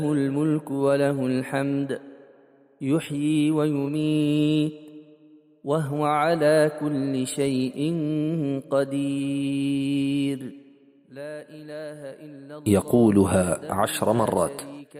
له الملك وله الحمد يحيي ويميت وهو على كل شيء قدير. لا إله إلا الله يقولها 10 مرات.